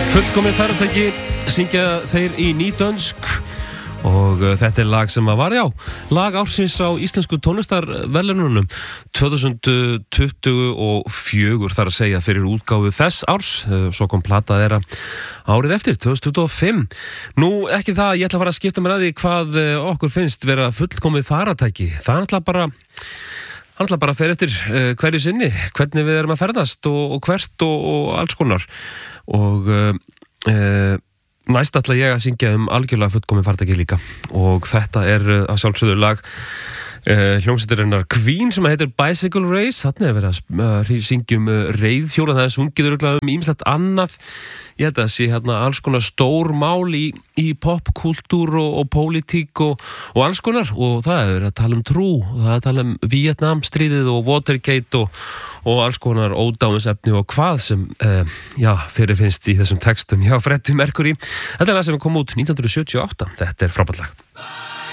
Fullkomið farartæki syngja þeir í nýdönsk og þetta lag sem var, lag ársins á íslensku tónlistarverðlaununum 2024 þar að segja fyrir útgáfu þess árs, svo kom plata þeirra árið eftir, 2025. Nú ekki það, ég ætla að fara að skipta mér að því hvað okkur finnst vera fullkomið farartæki. Það er alltaf bara fer eftir hverju sinni, hvernig við erum að ferðast og hvert og alls konar. Og næst ætla ég að syngja algjörlega fullkomið farartæki líka og þetta að sjálfsögðu lag hljómsveitarinnar Queen sem heitir Bicycle Race. Þarna verið að syngja reiðhjóla, það sungið örugglega ýmislegt annað. Ég held að sé alls konar stór mál í popkultúr og pólitík og alls konar, og það verið að tala trú og það að tala Vietnamstríðið og Watergate og alls konar ódáinsefni og hvað sem fyrir finnst í þessum textum hjá Freddie Mercury. Þetta er það sem kom út 1978. Þetta er frábært lag.